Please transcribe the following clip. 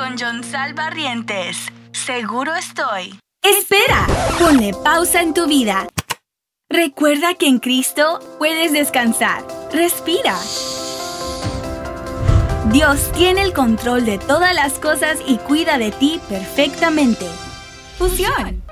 con Yonsal Barrientes. Seguro estoy. ¡Espera! Ponle pausa en tu vida. Recuerda que en Cristo puedes descansar. Respira. Dios tiene el control de todas las cosas y cuida de ti perfectamente. Fusión.